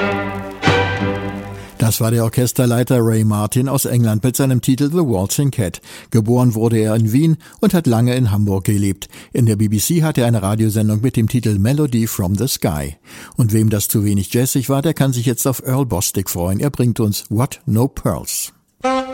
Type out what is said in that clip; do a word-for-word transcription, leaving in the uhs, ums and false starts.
Das war der Orchesterleiter Ray Martin aus England mit seinem Titel The Waltzing Cat. Geboren wurde er in Wien und hat lange in Hamburg gelebt. In der B B C hat er eine Radiosendung mit dem Titel Melody from the Sky. Und wem das zu wenig jazzig war, der kann sich jetzt auf Earl Bostic freuen. Er bringt uns What No Pearls.